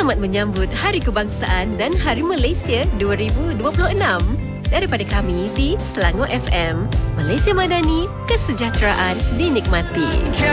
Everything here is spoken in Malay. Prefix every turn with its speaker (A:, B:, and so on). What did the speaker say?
A: Selamat menyambut Hari Kebangsaan dan Hari Malaysia 2026 daripada kami di Selangor FM. Malaysia Madani, kesejahteraan dinikmati.